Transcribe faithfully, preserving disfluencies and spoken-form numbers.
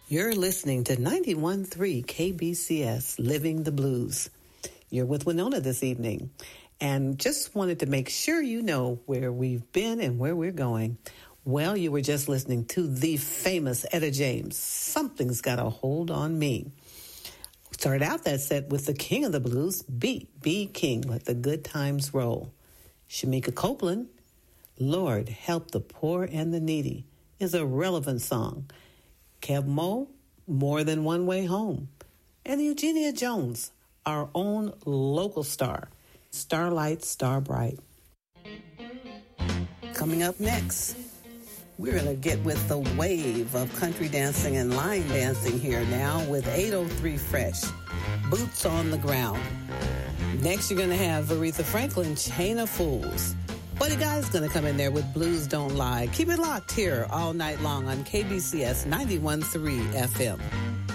You're listening to ninety-one point three K B C S, Living the Blues. You're with Winona this evening, and just wanted to make sure you know where we've been and where we're going. Well, you were just listening to the famous Etta James, Something's Got a Hold on Me. Started out that set with the king of the blues, B. B. King, Let the Good Times Roll. Shamika Copeland, Lord Help the Poor and the Needy, is a relevant song. Kev Moe, More Than One Way Home. And Eugenia Jones, our own local star, Starlight Starbright. Coming up next, we're going to get with the wave of country dancing and line dancing here now with eight oh three Fresh, Boots on the Ground. Next, you're going to have Aretha Franklin, Chain of Fools. Buddy Guy's going to come in there with Blues Don't Lie. Keep it locked here all night long on K B C S ninety-one point three F M.